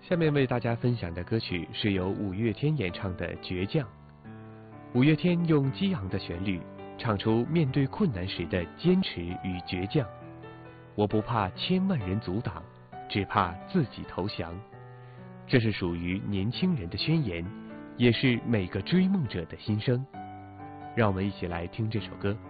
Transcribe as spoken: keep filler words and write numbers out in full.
下面为大家分享的歌曲是由五月天演唱的《倔强》。五月天用激昂的旋律唱出面对困难时的坚持与倔强。我不怕千万人阻挡，只怕自己投降。这是属于年轻人的宣言，也是每个追梦者的心声。让我们一起来听这首歌。